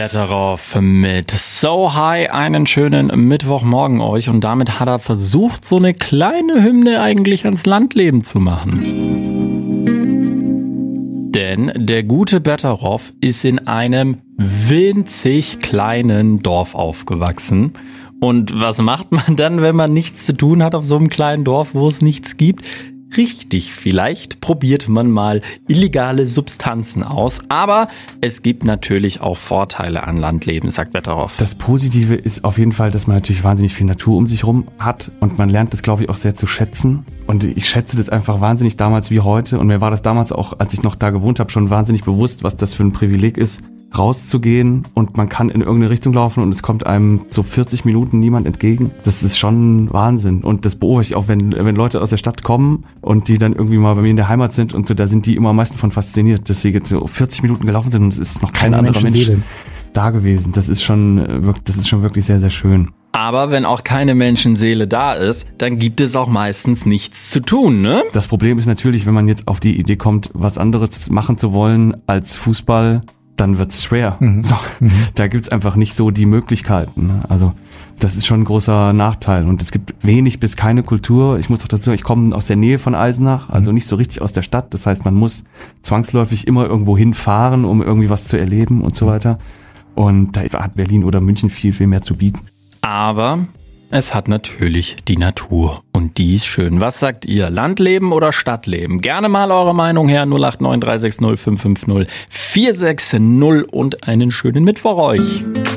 Darauf mit So High einen schönen Mittwochmorgen euch und damit hat er versucht, so eine kleine Hymne eigentlich ans Landleben zu machen. Denn der gute Betteroff ist in einem winzig kleinen Dorf aufgewachsen. Und was macht man dann, wenn man nichts zu tun hat auf so einem kleinen Dorf, wo es nichts gibt? Richtig, vielleicht probiert man mal illegale Substanzen aus, aber es gibt natürlich auch Vorteile an Landleben, sagt Betteroff. Das Positive ist auf jeden Fall, dass man natürlich wahnsinnig viel Natur um sich rum hat und man lernt das, glaube ich, auch sehr zu schätzen. Und ich schätze das einfach wahnsinnig damals wie heute und mir war das damals auch, als ich noch da gewohnt habe, schon wahnsinnig bewusst, was das für ein Privileg ist, rauszugehen und man kann in irgendeine Richtung laufen und es kommt einem so 40 Minuten niemand entgegen. Das ist schon Wahnsinn und das beobachte ich auch, wenn Leute aus der Stadt kommen und die dann irgendwie mal bei mir in der Heimat sind und so, da sind die immer am meisten von fasziniert, dass sie jetzt so 40 Minuten gelaufen sind und es ist noch kein anderer Mensch da gewesen. Das ist schon wirklich sehr, sehr schön. Aber wenn auch keine Menschenseele da ist, dann gibt es auch meistens nichts zu tun, ne? Das Problem ist natürlich, wenn man jetzt auf die Idee kommt, was anderes machen zu wollen als Fußball, dann wird's schwer. So, da gibt's einfach nicht so die Möglichkeiten. Also das ist schon ein großer Nachteil und es gibt wenig bis keine Kultur. Ich muss auch dazu sagen, ich komme aus der Nähe von Eisenach, also nicht so richtig aus der Stadt. Das heißt, man muss zwangsläufig immer irgendwo hinfahren, um irgendwie was zu erleben und so weiter. Und da hat Berlin oder München viel, viel mehr zu bieten. Aber es hat natürlich die Natur und die ist schön. Was sagt ihr? Landleben oder Stadtleben? Gerne mal eure Meinung her. 089 360 550 460 und einen schönen Mittwoch euch.